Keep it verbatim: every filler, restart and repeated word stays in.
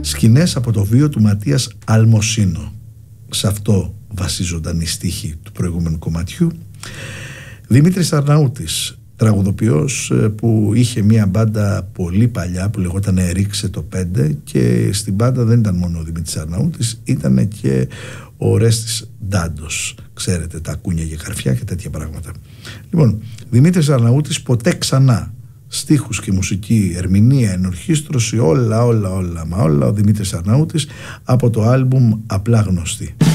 Σκηνές από το βίο του Ματίας Αλμοσίνο. Σε αυτό βασίζονταν οι στίχοι του προηγούμενου κομματιού. Δημήτρης Αρναούτης, τραγουδοποιός που είχε μια μπάντα πολύ παλιά που λεγόταν Ρίξε το πέντε, και στην μπάντα δεν ήταν μόνο ο Δημήτρης Αρναούτης, ήταν και ο Ορέστης Ντάντος, ξέρετε, τα κούνια για καρφιά και τέτοια πράγματα. Λοιπόν, Δημήτρης Αρναούτης, Ποτέ ξανά. Στίχους και μουσική, ερμηνεία, ενορχήστρωση, όλα όλα όλα μα όλα ο Δημήτρης Αρναούτης, από το άλμπουμ Απλά γνωστή.